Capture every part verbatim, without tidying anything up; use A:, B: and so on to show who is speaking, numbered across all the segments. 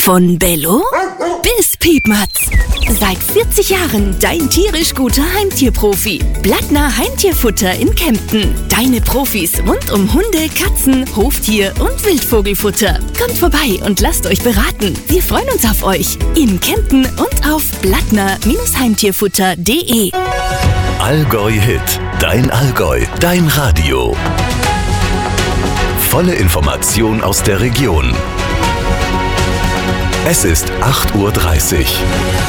A: Von Bello bis Piepmatz. Seit vierzig Jahren dein tierisch guter Heimtierprofi. Blattner Heimtierfutter in Kempten. Deine Profis rund um Hunde, Katzen, Hoftier und Wildvogelfutter. Kommt vorbei und lasst euch beraten. Wir freuen uns auf euch. In Kempten und auf blattner Heimtierfutter punkt de.
B: Allgäu Hit. Dein Allgäu. Dein Radio. Volle Information aus der Region. Es ist acht Uhr dreißig.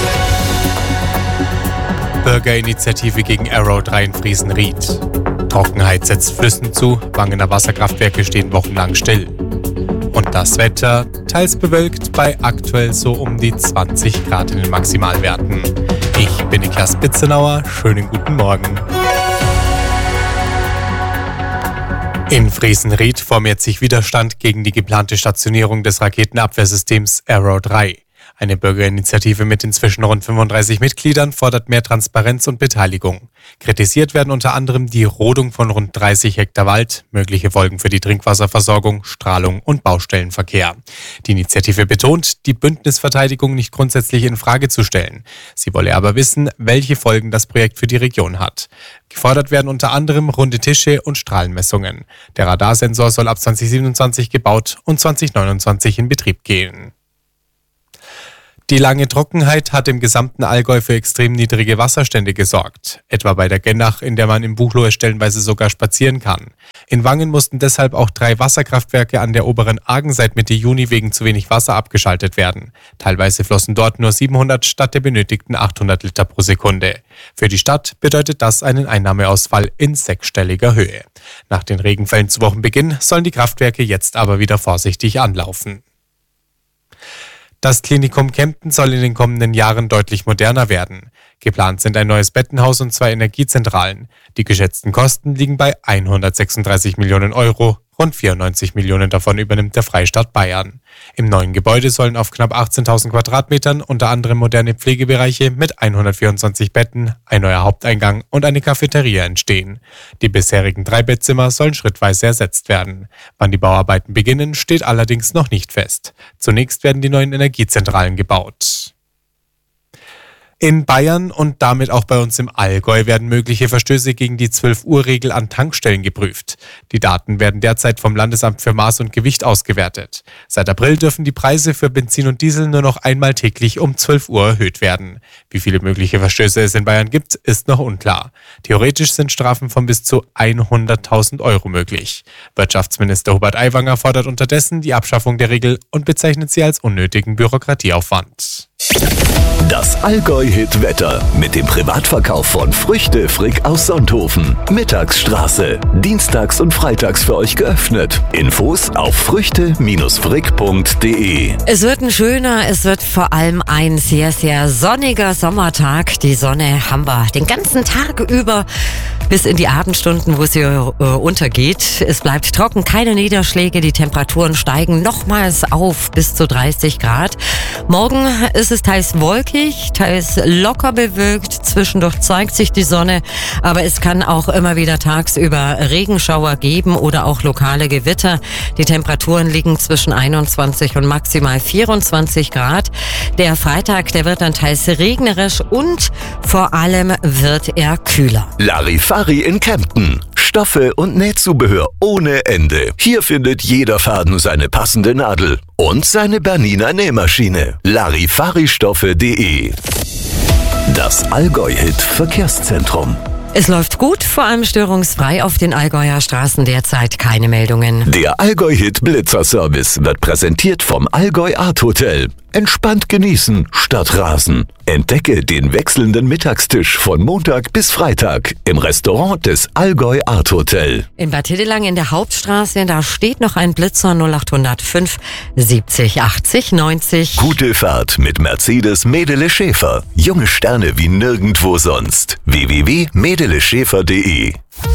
C: Bürgerinitiative gegen Arrow drei in Friesenried. Trockenheit setzt Flüssen zu, Wangener Wasserkraftwerke stehen wochenlang still. Und das Wetter, teils bewölkt bei aktuell so um die zwanzig Grad in den Maximalwerten. Ich bin Niklas Bitzenauer, schönen guten Morgen. In Friesenried formiert sich Widerstand gegen die geplante Stationierung des Raketenabwehrsystems Arrow drei. Eine Bürgerinitiative mit inzwischen rund fünfunddreißig Mitgliedern fordert mehr Transparenz und Beteiligung. Kritisiert werden unter anderem die Rodung von rund dreißig Hektar Wald, mögliche Folgen für die Trinkwasserversorgung, Strahlung und Baustellenverkehr. Die Initiative betont, die Bündnisverteidigung nicht grundsätzlich in Frage zu stellen. Sie wolle aber wissen, welche Folgen das Projekt für die Region hat. Gefordert werden unter anderem runde Tische und Strahlenmessungen. Der Radarsensor soll ab zwanzig siebenundzwanzig gebaut und zwanzig neunundzwanzig in Betrieb gehen. Die lange Trockenheit hat im gesamten Allgäu für extrem niedrige Wasserstände gesorgt. Etwa bei der Gennach, in der man im Buchloe stellenweise sogar spazieren kann. In Wangen mussten deshalb auch drei Wasserkraftwerke an der oberen Argen seit Mitte Juni wegen zu wenig Wasser abgeschaltet werden. Teilweise flossen dort nur siebenhundert statt der benötigten achthundert Liter pro Sekunde. Für die Stadt bedeutet das einen Einnahmeausfall in sechsstelliger Höhe. Nach den Regenfällen zu Wochenbeginn sollen die Kraftwerke jetzt aber wieder vorsichtig anlaufen. Das Klinikum Kempten soll in den kommenden Jahren deutlich moderner werden. Geplant sind ein neues Bettenhaus und zwei Energiezentralen. Die geschätzten Kosten liegen bei hundertsechsunddreißig Millionen Euro. Rund vierundneunzig Millionen davon übernimmt der Freistaat Bayern. Im neuen Gebäude sollen auf knapp achtzehntausend Quadratmetern unter anderem moderne Pflegebereiche mit hundertvierundzwanzig Betten, ein neuer Haupteingang und eine Cafeteria entstehen. Die bisherigen drei Bettzimmer sollen schrittweise ersetzt werden. Wann die Bauarbeiten beginnen, steht allerdings noch nicht fest. Zunächst werden die neuen Energiezentralen gebaut. In Bayern und damit auch bei uns im Allgäu werden mögliche Verstöße gegen die zwölf Uhr Regel an Tankstellen geprüft. Die Daten werden derzeit vom Landesamt für Maß und Gewicht ausgewertet. Seit April dürfen die Preise für Benzin und Diesel nur noch einmal täglich um zwölf Uhr erhöht werden. Wie viele mögliche Verstöße es in Bayern gibt, ist noch unklar. Theoretisch sind Strafen von bis zu hunderttausend Euro möglich. Wirtschaftsminister Hubert Aiwanger fordert unterdessen die Abschaffung der Regel und bezeichnet sie als unnötigen Bürokratieaufwand.
B: Das Allgäu-Hit-Wetter mit dem Privatverkauf von Früchte Frick aus Sonthofen. Mittagsstraße. Dienstags und freitags für euch geöffnet. Infos auf früchte frick punkt de.
D: Es wird ein schöner, es wird vor allem ein sehr, sehr sonniger Sommertag. Die Sonne haben wir den ganzen Tag über bis in die Abendstunden, wo sie äh, untergeht. Es bleibt trocken, keine Niederschläge. Die Temperaturen steigen nochmals auf bis zu dreißig Grad. Morgen ist es teils wolkig, teils locker bewölkt. Zwischendurch zeigt sich die Sonne, aber es kann auch immer wieder tagsüber Regenschauer geben oder auch lokale Gewitter. Die Temperaturen liegen zwischen einundzwanzig und maximal vierundzwanzig Grad. Der Freitag, der wird dann teils regnerisch und vor allem wird er kühler.
B: Larifari in Kempten. Stoffe und Nähzubehör ohne Ende. Hier findet jeder Faden seine passende Nadel und seine Bernina Nähmaschine. Larifaristoffe punkt de. Das Allgäu-Hit Verkehrszentrum.
D: Es läuft gut, vor allem störungsfrei auf den Allgäuer Straßen, derzeit keine Meldungen.
B: Der Allgäu-Hit Blitzerservice wird präsentiert vom Allgäu Art Hotel. Entspannt genießen statt rasen. Entdecke den wechselnden Mittagstisch von Montag bis Freitag im Restaurant des Allgäu Art Hotel.
D: In Bad Hiddelang in der Hauptstraße, da steht noch ein Blitzer null acht null fünf siebzig achtzig neunzig.
B: Gute Fahrt mit Mercedes Medele Schäfer. Junge Sterne wie nirgendwo sonst. w w w punkt medele schäfer punkt de.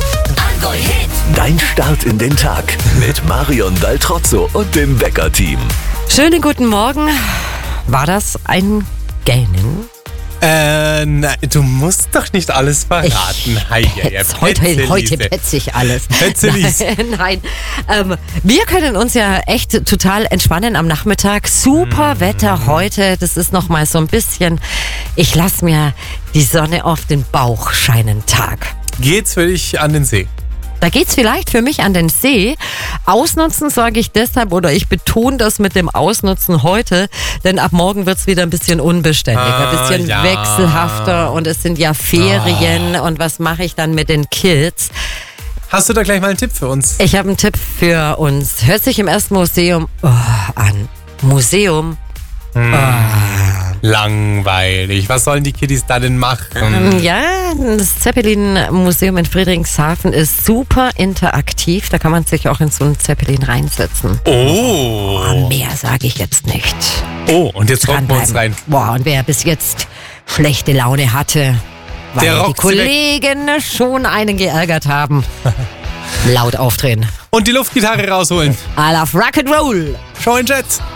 B: Dein Start in den Tag mit Marion Daltrozzo und dem Wecker-Team.
D: Schönen guten Morgen. War das ein Gähnen?
C: Äh, nein, du musst doch nicht alles verraten. Hi, ja, ja,
D: Petz, heute, heute petze ich alles. Nein, nein. Ähm, wir können uns ja echt total entspannen am Nachmittag. Super mm. Wetter heute. Das ist nochmal so ein bisschen, ich lasse mir die Sonne auf den Bauch scheinen Tag.
C: Geht's für dich an den See?
D: Da geht's vielleicht für mich an den See. Ausnutzen sage ich deshalb, oder ich betone das mit dem Ausnutzen heute, denn ab morgen wird's wieder ein bisschen unbeständiger, ein
C: ah,
D: bisschen
C: ja.
D: wechselhafter und es sind ja Ferien
C: oh.
D: und was mache ich dann mit den Kids?
C: Hast du da gleich mal einen Tipp für uns?
D: Ich habe einen Tipp für uns. Hört sich im ersten Museum oh, an. Museum.
C: Hm.
D: Oh.
C: Langweilig. Was sollen die Kiddies da denn machen?
D: Ähm, ja, das Zeppelin-Museum in Friedrichshafen ist super interaktiv. Da kann man sich auch in so einen Zeppelin reinsetzen.
C: Oh.
D: Oh, mehr sage ich jetzt nicht.
C: Oh, und jetzt rocken wir uns rein.
D: Boah, und wer bis jetzt schlechte Laune hatte, weil
C: Der
D: die Kollegen weg. schon einen geärgert haben, laut aufdrehen.
C: Und die Luftgitarre rausholen.
D: I love Rock'n'Roll.
C: Show in Jets.